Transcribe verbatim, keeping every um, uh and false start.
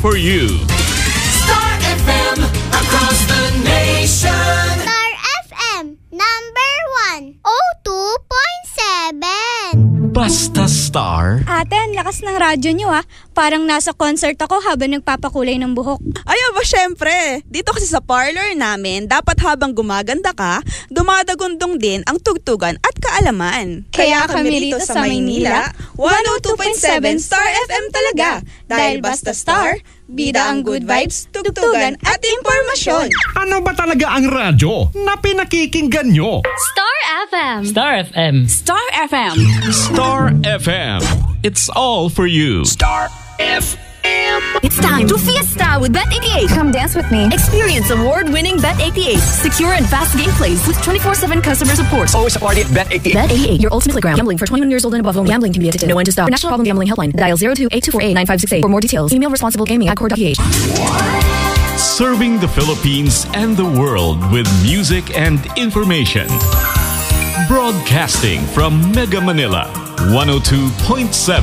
for you. Star F M across the nation. Star F M number one oh two point seven. Basta Star. Ate, ang lakas ng radyo nyo ha. Parang nasa concert ako habang nagpapakulay ng buhok. Ay, ba, syempre. Dito kasi sa parlor namin, dapat habang gumaganda ka, dumadagundong din ang tugtugan at kaalaman. Kaya kami rito sa Maynila, one oh two point seven Star F M talaga. Dahil basta Star, bida ang good vibes, tugtugan at impormasyon. Ano ba talaga ang radyo na pinakikinggan nyo? Star F M. Star F M. Star F M. Star F M. It's all for you. Star F M. It's time to fiesta with Bet eighty-eight. Come dance with me. Experience award-winning Bet eighty-eight. Secure and fast gameplays with twenty-four seven customer support. Always a party at Bet eighty-eight. Bet eighty-eight, your ultimate playground. Gambling for twenty-one years old and above. Only gambling can be addictive. No one to stop. For National Problem Gambling Helpline, dial zero two eight two four eight nine five six eight. For more details, email responsible gaming at core dot p h. Serving the Philippines and the world with music and information. Broadcasting from Mega Manila, one oh two point seven.